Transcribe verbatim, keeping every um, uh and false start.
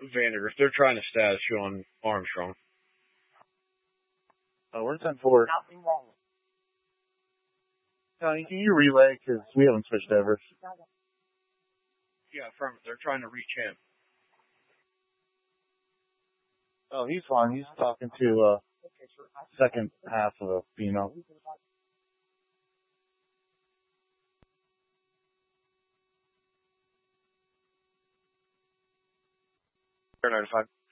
Vander, if they're trying to status you on Armstrong. Uh, we're ten four. Connie, can you relay? Because we haven't switched over. Yeah, affirmative. They're trying to reach him. Oh, he's fine. He's talking to uh second half of a female. ninety-five.